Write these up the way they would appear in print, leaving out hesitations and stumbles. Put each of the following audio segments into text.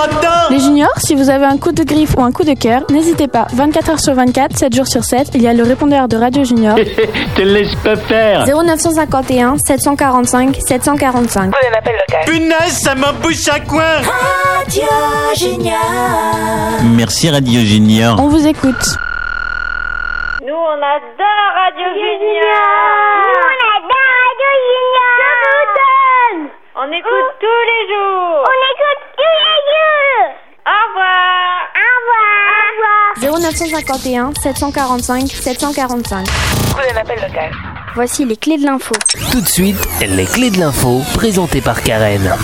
j'adore. Les juniors, si vous avez un coup de griffe ou un coup de cœur, n'hésitez pas. 24h sur 24, 7 jours sur 7, il y a le répondeur de Radio Junior. Te laisse pas faire. 0951 745 745. Prenez un appel local. Punaise, ça m'embouche à coin. Radio Junior. Merci Radio Junior. On vous écoute. Nous, on adore Radio Junior. Nous, on adore Radio Junior. Je vous donne. On écoute tous les jours. On écoute tous les jours. Au revoir. Au revoir. 0951 745 745. Prenez un appel local. Voici les clés de l'info. Tout de suite, les clés de l'info présentées par Karen.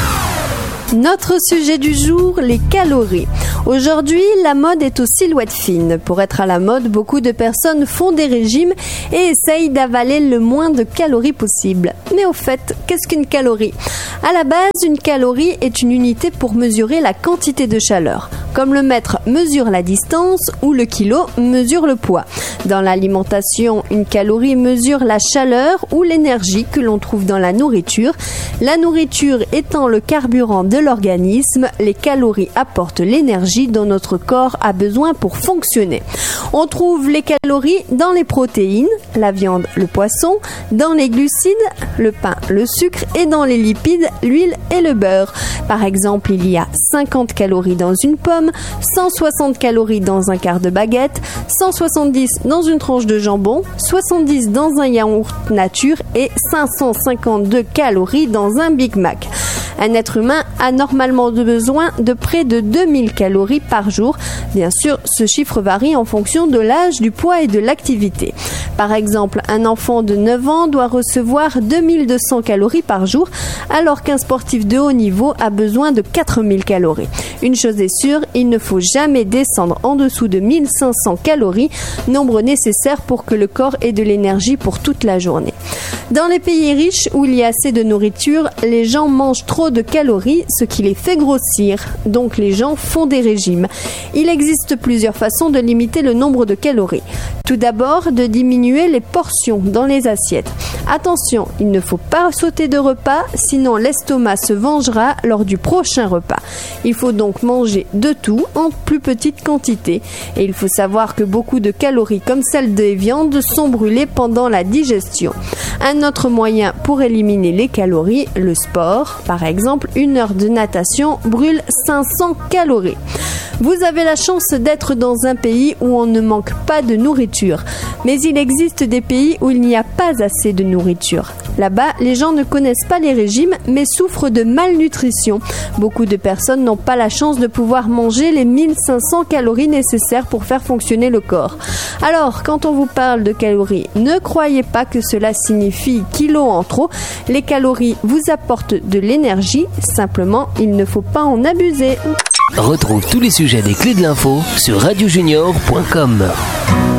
Notre sujet du jour, les calories. Aujourd'hui, la mode est aux silhouettes fines. Pour être à la mode, beaucoup de personnes font des régimes et essayent d'avaler le moins de calories possible. Mais au fait, qu'est-ce qu'une calorie ? À la base, une calorie est une unité pour mesurer la quantité de chaleur. Comme le mètre mesure la distance ou le kilo mesure le poids. Dans l'alimentation, une calorie mesure la chaleur ou l'énergie que l'on trouve dans la nourriture. La nourriture étant le carburant de l'organisme, les calories apportent l'énergie dont notre corps a besoin pour fonctionner. On trouve les calories dans les protéines, la viande, le poisson, dans les glucides, le pain, le sucre et dans les lipides, l'huile et le beurre. Par exemple, il y a 50 calories dans une pomme, 160 calories dans un quart de baguette, 170 dans une tranche de jambon, 70 dans un yaourt nature et 552 calories dans un Big Mac. Un être humain a normalement besoin de près de 2000 calories par jour. Bien sûr, ce chiffre varie en fonction de l'âge, du poids et de l'activité. Par exemple, un enfant de 9 ans doit recevoir 2200 calories par jour, alors qu'un sportif de haut niveau a besoin de 4000 calories. Une chose est sûre, il ne faut jamais descendre en dessous de 1500 calories, nombre nécessaire pour que le corps ait de l'énergie pour toute la journée. Dans les pays riches où il y a assez de nourriture, les gens mangent trop de calories, ce qui les fait grossir. Donc les gens font des régimes. Il existe plusieurs façons de limiter le nombre de calories. Tout d'abord, de diminuer les portions dans les assiettes. Attention, il ne faut pas sauter de repas, sinon l'estomac se vengera lors du prochain repas. Il faut donc manger de tout en plus petite quantité. Et il faut savoir que beaucoup de calories comme celles des viandes sont brûlées pendant la digestion. Un autre moyen pour éliminer les calories, le sport. Par exemple, 1 heure de natation brûle 500 calories. Vous avez la chance d'être dans un pays où on ne manque pas de nourriture. Mais il existe des pays où il n'y a pas assez de nourriture. Là-bas, les gens ne connaissent pas les régimes, mais souffrent de malnutrition. Beaucoup de personnes n'ont pas la chance de pouvoir manger les 1500 calories nécessaires pour faire fonctionner le corps. Alors, quand on vous parle de calories, ne croyez pas que cela signifie kilos en trop. Les calories vous apportent de l'énergie, simplement, il ne faut pas en abuser. Retrouve tous les sujets des clés de l'info sur radiojunior.com.